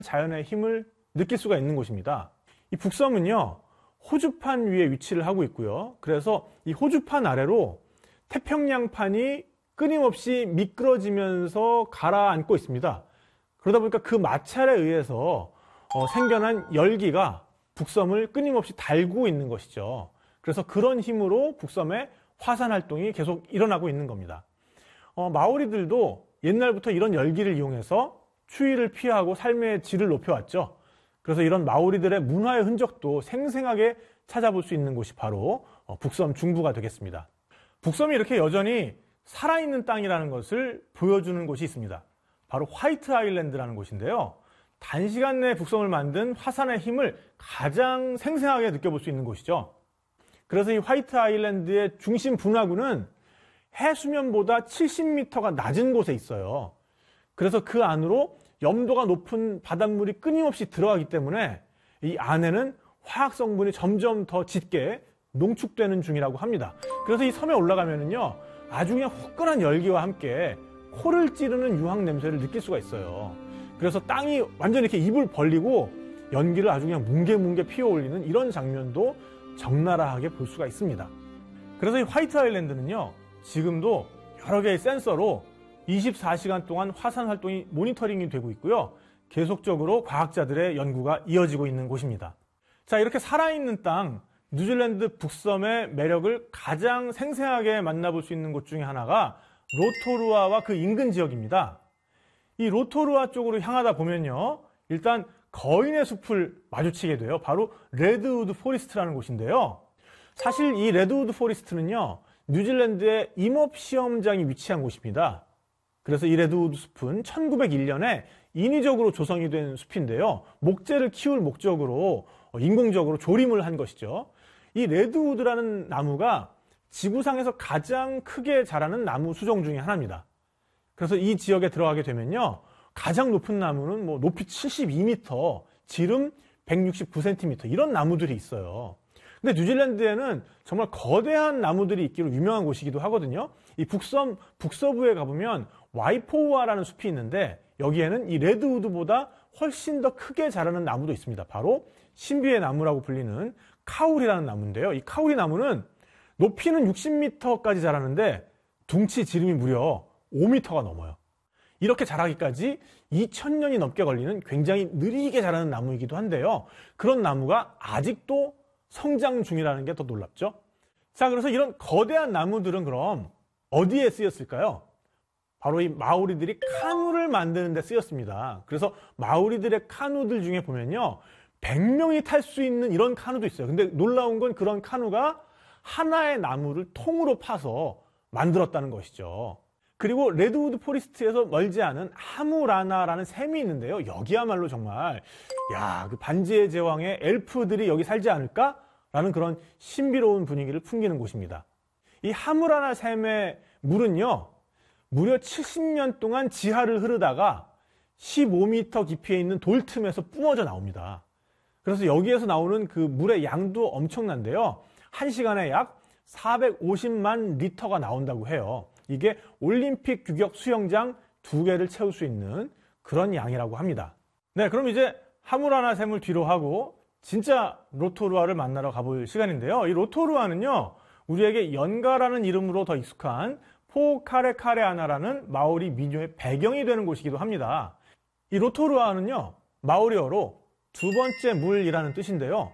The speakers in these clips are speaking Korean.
자연의 힘을 느낄 수가 있는 곳입니다. 이 북섬은요, 호주판 위에 위치를 하고 있고요. 그래서 이 호주판 아래로 태평양판이 끊임없이 미끄러지면서 가라앉고 있습니다. 그러다 보니까 그 마찰에 의해서 생겨난 열기가 북섬을 끊임없이 달구고 있는 것이죠. 그래서 그런 힘으로 북섬의 화산 활동이 계속 일어나고 있는 겁니다. 마오리들도 옛날부터 이런 열기를 이용해서 추위를 피하고 삶의 질을 높여왔죠. 그래서 이런 마오리들의 문화의 흔적도 생생하게 찾아볼 수 있는 곳이 바로 북섬 중부가 되겠습니다. 북섬이 이렇게 여전히 살아있는 땅이라는 것을 보여주는 곳이 있습니다. 바로 화이트 아일랜드라는 곳인데요. 단시간 내에 북섬을 만든 화산의 힘을 가장 생생하게 느껴볼 수 있는 곳이죠. 그래서 이 화이트 아일랜드의 중심 분화구는 해수면보다 70m가 낮은 곳에 있어요. 그래서 그 안으로 염도가 높은 바닷물이 끊임없이 들어가기 때문에 이 안에는 화학 성분이 점점 더 짙게 농축되는 중이라고 합니다. 그래서 이 섬에 올라가면은요, 아주 그냥 후끈한 열기와 함께 코를 찌르는 유황 냄새를 느낄 수가 있어요. 그래서 땅이 완전히 이렇게 입을 벌리고 연기를 아주 그냥 뭉게뭉게 피어올리는 이런 장면도 적나라하게 볼 수가 있습니다. 그래서 이 화이트 아일랜드는요, 지금도 여러 개의 센서로 24시간 동안 화산 활동이 모니터링이 되고 있고요. 계속적으로 과학자들의 연구가 이어지고 있는 곳입니다. 자, 이렇게 살아있는 땅, 뉴질랜드 북섬의 매력을 가장 생생하게 만나볼 수 있는 곳 중에 하나가 로토루아와 그 인근 지역입니다. 이 로토루아 쪽으로 향하다 보면요, 일단 거인의 숲을 마주치게 돼요. 바로 레드우드 포리스트라는 곳인데요. 사실 이 레드우드 포리스트는요, 뉴질랜드의 임업시험장이 위치한 곳입니다. 그래서 이 레드우드 숲은 1901년에 인위적으로 조성이 된 숲인데요. 목재를 키울 목적으로 인공적으로 조림을 한 것이죠. 이 레드우드라는 나무가 지구상에서 가장 크게 자라는 나무 수종 중에 하나입니다. 그래서 이 지역에 들어가게 되면요, 가장 높은 나무는 뭐 높이 72m, 지름 169cm 이런 나무들이 있어요. 근데 뉴질랜드에는 정말 거대한 나무들이 있기로 유명한 곳이기도 하거든요. 이 북섬 북서부에 가보면 와이포우아라는 숲이 있는데 여기에는 이 레드우드보다 훨씬 더 크게 자라는 나무도 있습니다. 바로 신비의 나무라고 불리는 카우리라는 나무인데요. 이 카우리 나무는 높이는 60m까지 자라는데 둥치 지름이 무려 5m가 넘어요. 이렇게 자라기까지 2000년이 넘게 걸리는 굉장히 느리게 자라는 나무이기도 한데요. 그런 나무가 아직도 성장 중이라는 게 더 놀랍죠. 자, 그래서 이런 거대한 나무들은 그럼 어디에 쓰였을까요? 바로 이 마오리들이 카누를 만드는 데 쓰였습니다. 그래서 마오리들의 카누들 중에 보면요, 100명이 탈 수 있는 이런 카누도 있어요. 근데 놀라운 건 그런 카누가 하나의 나무를 통으로 파서 만들었다는 것이죠. 그리고 레드우드 포리스트에서 멀지 않은 하무라나라는 샘이 있는데요. 여기야말로 정말 그 반지의 제왕의 엘프들이 여기 살지 않을까라는 그런 신비로운 분위기를 풍기는 곳입니다. 이 하무라나 샘의 물은요, 무려 70년 동안 지하를 흐르다가 15m 깊이에 있는 돌 틈에서 뿜어져 나옵니다. 그래서 여기에서 나오는 그 물의 양도 엄청난데요. 1시간에 약 450만 리터가 나온다고 해요. 이게 올림픽 규격 수영장 2개를 채울 수 있는 그런 양이라고 합니다. 네, 그럼 이제 하무라나 샘을 뒤로 하고 진짜 로토루아를 만나러 가볼 시간인데요. 이 로토루아는요, 우리에게 연가라는 이름으로 더 익숙한 포카레카레아나라는 마오리 민요의 배경이 되는 곳이기도 합니다. 이 로토루아는요, 마오리어로 두 번째 물이라는 뜻인데요.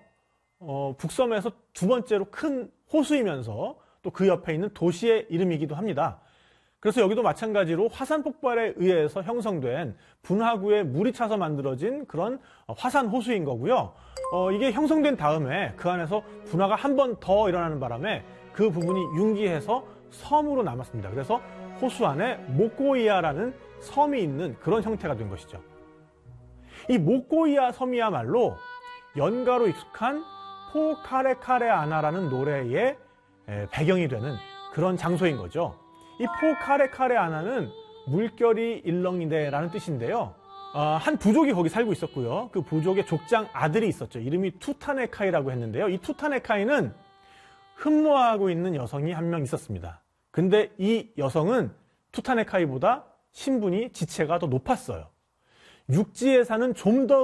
북섬에서 두 번째로 큰 호수이면서 또 그 옆에 있는 도시의 이름이기도 합니다. 그래서 여기도 마찬가지로 화산 폭발에 의해서 형성된 분화구에 물이 차서 만들어진 그런 화산 호수인 거고요. 이게 형성된 다음에 그 안에서 분화가 한 번 더 일어나는 바람에 그 부분이 융기해서 섬으로 남았습니다. 그래서 호수 안에 모코이아라는 섬이 있는 그런 형태가 된 것이죠. 이 모코이아 섬이야말로 연가로 익숙한 포카레카레아나라는 노래의 배경이 되는 그런 장소인 거죠. 이 포카레카레아나는 물결이 일렁이네라는 뜻인데요. 한 부족이 거기 살고 있었고요. 그 부족의 족장 아들이 있었죠. 이름이 투타네카이라고 했는데요. 이 투타네카이는 흠모하고 있는 여성이 한 명 있었습니다. 근데 이 여성은 투타네카이보다 신분이 지체가 더 높았어요. 육지에 사는 좀 더